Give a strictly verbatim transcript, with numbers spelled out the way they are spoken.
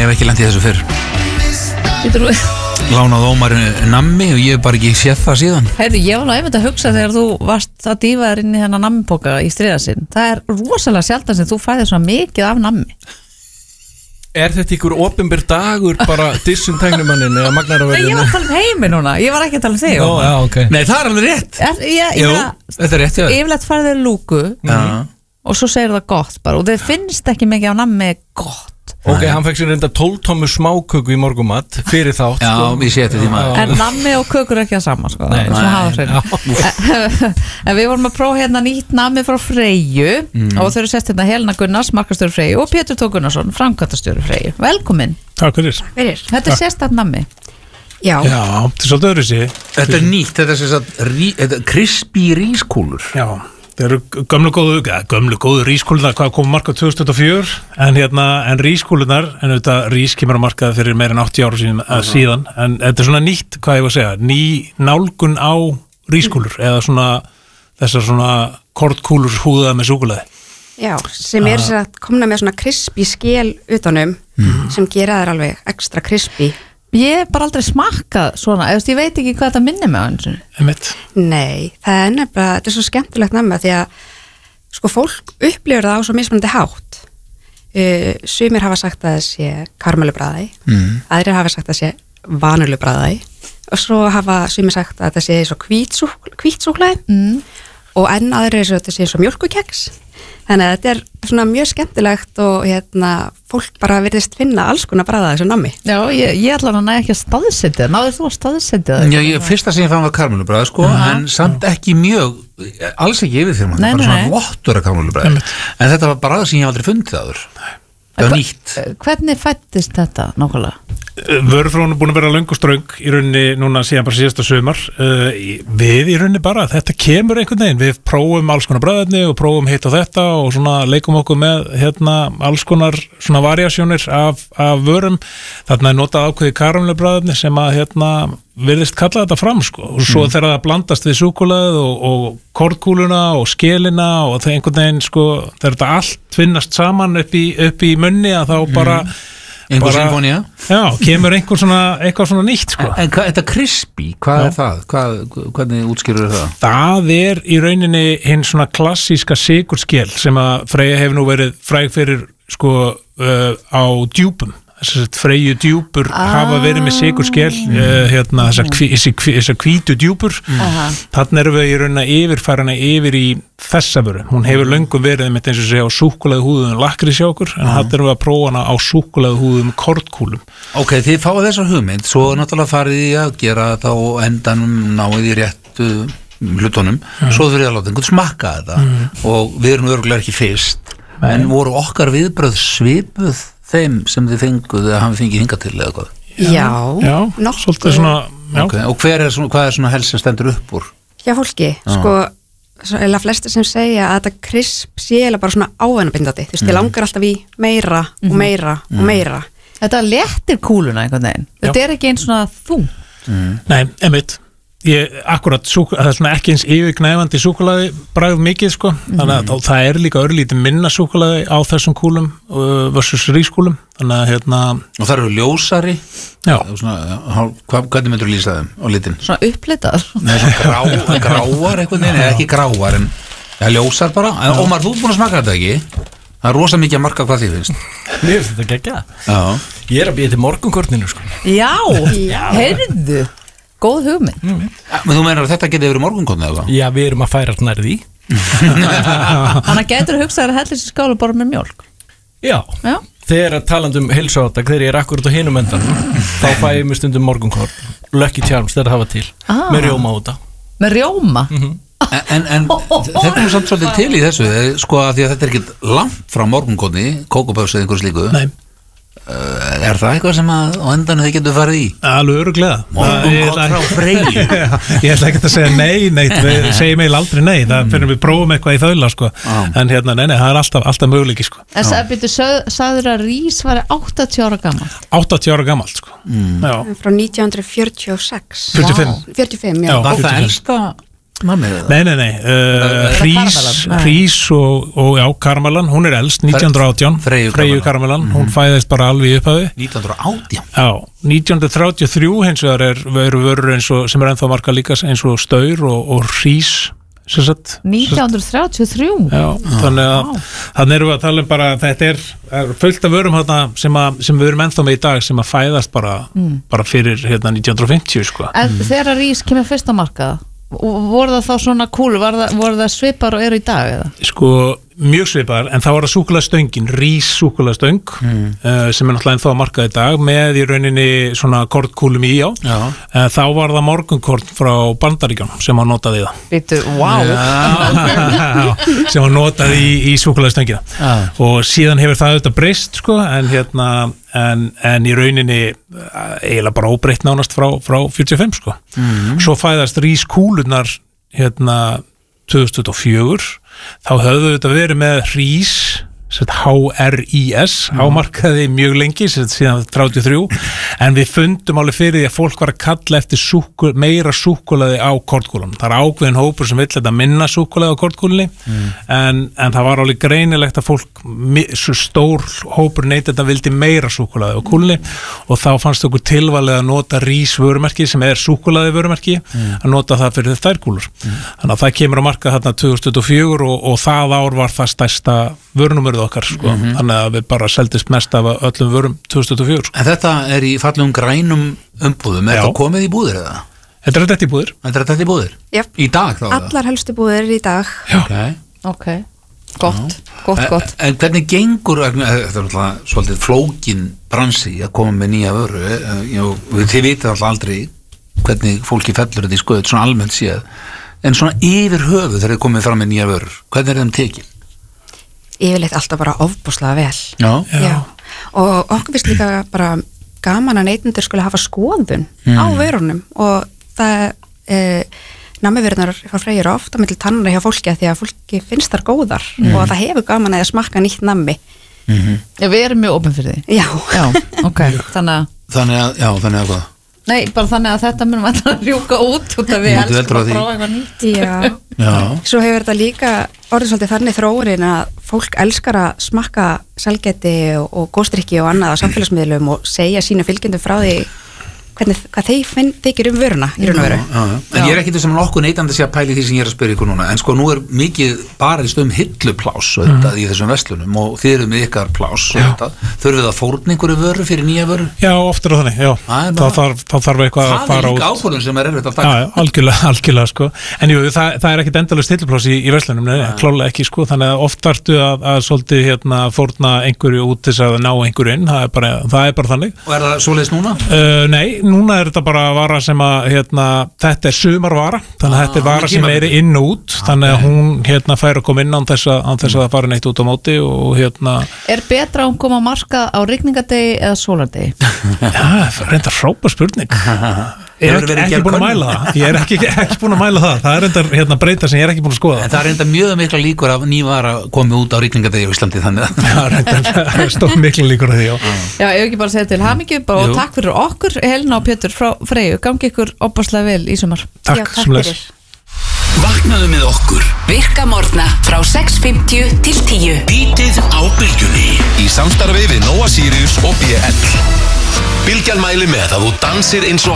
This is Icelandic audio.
hef ekki lent í þessu fyrr. Getur þú Lánað Ómar nammi og ég hef bara ekki séð það síðan. Heyrðu, ég var alveg einmitt að hugsa þegar þú varst að dýfa þér inn í þennan nammipoka í stríðasinn. Það er rosalega sjaldan sem þú fæðir svona mikið af nammi. Er þetta ykkur opinber dagur bara dissum tæknumannin eða Nei, magnaraverðinu? ég var að tala um heimi núna. Ég var ekki að tala um þig. Ó, já, ok. Nei, það er alveg rétt. Er, ég, Jú, ég, þetta er rétt, já. Yfirleitt farið þér lúku Já. og svo segir það gott bara og þið finnst ekki mikið á nammi gott. Ok, hann fekk sér reynda tólf tommu smáköku í morgumat fyrir þátt. Já, sko. ég sé þetta því maður. En nammi og kökur er ekki að sama sko. Nei, Svona hafa nei. hreinu. En við vorum að prófa hérna nýtt nammi frá Freyju og þau eru sest hérna Helena Gunnars, markastjóri Freyju og Pétur Tór Gunnarsson, framkvæmdastjóri Freyju. Velkomin. Takk fyrir. Fyrir. Þetta er sérstætt nammi. Já. Já, þetta er svolítið öðru sig. Þetta er nýtt, þetta er sem sagt rí, þetta er crispy rískúlur. Já, það eru gömlu góðu, ja, gömlu góðu rískúlunar, hvað kom markað tvö þúsund og fjögur, en hérna, en rískúlunar, en auðvitað rís kemur á markað fyrir meira en áttatíu ára síðan, uh -huh. síðan, en þetta er svona nýtt, hvað ég var að segja, ný nálgun á rískúlur, eða svona, þessar svona kortkúlur húðað með súkulaði. Já, sem er sér að komna með svona crispy skel utanum Mhm. sem gera þær alveg ekstra crispy. Ég hef bara aldrei smakkað svona, eða ég veit ekki hvað þetta minnir mig á eins. Einmitt. Nei, það er nefnilega, þetta er svo skemmtilegt nammi því að sko fólk upplifur það á svo mismunandi hátt. Uh, sumir hafa sagt að það sé karmelubræði, Mm. aðrir hafa sagt að það sé vanilubræði og svo hafa sumir sagt að það sé svo hvítsúklaði Mm. og enn aðrir er svo þetta sé svo mjólkukeks. Þannig að þetta er svona mjög skemmtilegt og hérna, fólk bara virðist finna alls konar bræða þessu nammi. Já, ég, ég ætla að næja ekki að staðsetja. Náður þú að staðsetja það? Já, ég, fyrsta sem ég fann var karmelubræð, sko, en samt ekki mjög, alls ekki yfir fyrir Nei, maður, bara nei, svona nei. vottur af karmelubræð. En þetta var bara það sem ég hef aldrei fundið áður. Það var nýtt. Hvernig fættist þetta nákvæmlega? Vörufrón er búin að vera löng og ströng í rauninni núna síðan bara síðasta sumar. Uh, við í rauninni bara, þetta kemur einhvern veginn, við prófum alls konar bræðefni og prófum hitt og þetta og svona leikum okkur með hérna alls konar svona variasjónir af, af vörum. Þarna er notað ákveði karamellubræðefni sem að hérna virðist kalla þetta fram sko og svo mm. þegar það blandast við súkulaðið og, og kortkúluna og skelina og það einhvern veginn sko þegar þetta allt finnast saman upp í, upp í munni að þá bara mm. Einhver symfónía. Já, kemur einhver svona, eitthvað svona nýtt sko. En, en hvað, þetta crispy, hvað Já. er það? Hvað, hvernig útskýrur það? Það er í rauninni hinn svona klassíska sikurskel sem að Freyja hefur nú verið fræg fyrir sko uh, á djúpum. Freyju djúpur ah. hafa verið með sikurskel uh, hérna þessar hví, hví, hvítu djúpur Mm. þannig erum við í rauninni að yfirfæra hana yfir í þessa vöru, hún hefur löngum verið með eins og segja á súkkulaði húðum lakkrís hjá okkur, en þannig erum við að prófa hana á súkkulaði húðum kortkúlum. Ok, þið fáið þessar hugmynd, svo náttúrulega farið í að gera þetta og endanum náið í réttu hlutunum, mm. svo þurfið að láta einhvern smakka þetta mm. og við erum örgulega ekki fyrst, Nei. En voru okkar viðbröð svipuð þeim sem þið fenguð eða hafið fengið hingað til eða hvað? Já, já svolítið svona, já. Okay. Og hver er svona, hvað er svona helst sem stendur upp úr? Já, fólki, ah. sko eða flesti sem segja að þetta krisp sé eða bara svona ávanabindandi, þú veist, mm. ég langar alltaf í meira og meira mm. og meira. Þetta léttir kúluna einhvern veginn. Þetta er ekki eins svona þú. Mm. Nei, einmitt. Ég, akkurat, það er svona ekki eins yfirgnæfandi súkkulaði bragð mikið sko, mm. þannig að það er líka örlítið minna súkkulaði á þessum kúlum uh, versus rískúlum, þannig að hérna og það eru ljósari já svona, hvað, hvernig myndur þú lýsa þeim á litin? Svona upplitað Nei, svona grá, gráar eitthvað, nei, ekki gráar en ja, ljósar bara, en Ómar, þú er búin að smaka þetta ekki? Það er rosa mikið að marka hvað þið finnst. Mér finnst þetta geggja. Ég er að býja til morgunkorninu sko. Já, já. Heyrðu góð hugmynd mm. ja, Men þú meinar að þetta geti verið morgunkotni eða hvað? Já, við erum að færa nær því. Þannig að getur hugsaður að hellis í skála bara með mjólk. Já, Já. Þegar talandum heilsuátak, þegar ég er akkurat á hinum endan þá fæ ég mér stundum morgunkort Lucky Charms, þegar það hafa til ah. með rjóma út á. Með rjóma? Mm-hmm. En, en, en þetta er samt svolítið til í þessu sko að því að þetta er ekki langt frá morgunkotni kókoböfs eða einhverju slíku. Nei. Uh, er það eitthvað sem að á endan þið getur farið í? Alveg öruglega. Morgunkott frá Freyju. Ég ætla ekki að segja nei, nei við segjum eiginlega aldrei nei, það fyrir við prófum eitthvað í þaula sko, ah. en hérna nei, nei, það er alltaf, alltaf möguleiki sko. En það byrju sagður að rís var áttatíu ára gammal. áttatíu ára gammal sko. Mm. Frá nítján hundruð fjörutíu og sex. fjörutíu og fimm. fjörutíu og fimm, já. já var það elsta Nammið Nei, nei, nei, uh, Hrís, Hrís og, og já, Karmelan, hún er elst, nítján hundruð og átján, Freyju Karmelan, hún fæðist bara alveg í upphafi. nítján hundruð og átján? Já, nítján hundruð þrjátíu og þrjú hins vegar er, eru vörur eins og, sem er ennþá marka líka eins og Staur og, og Hrís. nítján hundruð þrjátíu og þrjú? Já, þannig að wow. Þannig erum við að tala um bara, þetta er, er fullt af vörum hérna, sem, að, sem við erum ennþá með í dag sem að fæðast bara, mm. bara fyrir hérna, nítján hundruð og fimmtíu sko. En mm. þegar Hrís kemur fyrst á markað, voru það þá svona cool, það, voru það svipar og eru í dag eða? Sko, mjög svipar, en þá var það súkkulaðstöngin, Hrís súkkulaðstöng mm. uh, sem er náttúrulega ennþá að markað í dag með í rauninni svona kortkúlum í á uh, þá var það morgunkorn frá Bandaríkjunum sem hann notaði það Býtu, wow sem hann notaði í, í súkkulaðstöngina Já. Og síðan hefur það auðvitað breyst sko, en hérna en, en í rauninni eiginlega bara óbreytt nánast frá, frá fjörutíu og fimm sko. mm. Svo fæðast Hrís kúlurnar hérna tvö þúsund tuttugu og fjögur þá höfðu þetta verið með Hrís H R I S ámarkaði mjög lengi síðan þrjátíu og þrjú en við fundum alveg fyrir því að fólk var að kalla eftir súkul, meira súkkulaði á kortkúlunum. Það er ákveðin hópur sem vill þetta minna súkkulaði á kortkúlunni mm. en, en það var alveg greinilegt að fólk stór hópur neytenda vildi meira súkkulaði á kúlunni og þá fannst okkur tilvalið að nota Hrís vörumerki sem er súkkulaði vörumerki mm. að nota það fyrir þær kúlur mm. þannig að það kemur á markað þarna tvö þúsund tuttugu og fjögur og, og það ár var það stærsta vörunúmerið okkar sko. mm-hmm. Þannig að við bara seldist mest af öllum vörum tvö þúsund tuttugu og fjögur sko. En þetta er í fallegum grænum umbúðum, er Já. þetta komið í búðir eða? Þetta er þetta í búðir Þetta er þetta í búðir? Yep. Í dag þá? Allar helstu búðir í dag okay. Ok, gott, gott, gott En, en hvernig gengur, þetta er alltaf svolítið flókin bransi að koma með nýja vöru Já, þið vitið alltaf aldrei hvernig fólki fellur þetta í skoðut, svona almennt séð en svona yfir höfu þegar þið komið fram með nýja vörur, hvernig er þeim tekið? Yfirleitt alltaf bara ofboðslega vel Já. Já. Og okkur finnst líka bara gaman að neytendur skulle hafa skoðun mm. á vörunum og það e, nammiverunar frá Freyju eru ofta milli tannana hjá fólki að því að fólki finnst þar góðar mm. og það hefur gaman að smakka nýtt nammi mm-hmm. Já, við erum mjög opin fyrir því Já, já ok, þannig að Þannig að, já, þannig að hvað? Nei, bara þannig að þetta munum að rjúka út út af við elskum að prófa eitthvað nýtt Já. Já. Svo hefur þetta líka orðið svolítið þannig þróunin að fólk elskar að smakka sælgæti og, og góðstrykki og annað á samfélagsmiðlum og segja sínu fylgjendum frá því hvernig, hvað þeir finn, þykir um vöruna í raun og veru. Já, já. En ég er ekki þess að nokkuð neytandi sé að pæli því sem ég er að spyrja ykkur núna en sko nú er mikið barist um hillupláss mm. í þessum verslunum og þið eru með ykkar pláss þurfið að fórna einhverju vöru fyrir nýja vöru? Já, oftar á þannig, já þá þarf, þá þarf eitthvað að fara út Það er líka ákvörðun sem er erfitt að taka Já, algjörlega, algjörlega sko en jú, það, það er ekkit endalaust hillupláss í, í verslunum klálega ekki sko, þannig að oft þarftu að, að svolítið hérna fórna einhverju út til að ná einhverju inn, það er bara, það er bara þannig Og er það svoleiðis núna? Uh, nei, núna er þetta bara vara sem að hérna, þetta er sumarvara þannig að ah, þetta er vara sem er inn og út ah, þannig að hún hérna fær að koma inn án þess að, án þess að það fara neitt út á móti og hérna Er betra að hún koma að marka á rigningadegi eða sólardegi? Já, reynda frábær spurning Ég er ekki, ekki búin að mæla það Ég er ekki, ekki búin að mæla það Það er reynda hérna, breyta sem ég er ekki búin að skoða En það er reynda mjög mikla líkur af nývara komið út á rigningadegi í Íslandi þannig Já, reynda stóð mikla líkur af því Já, já ég hef ekki bara að segja til hamingju og takk fyrir okkur, Helena og Pétur frá Freyju, gangi ykkur opaslega vel í sumar Takk, já, takk fyrir Vaknaðu með okkur Virka morgna frá sex fimmtíu til tíu Bítið á bylgjunni Í samstarfi við Nóa Sirius og B L Bylgjan mæli með að þú dansir eins og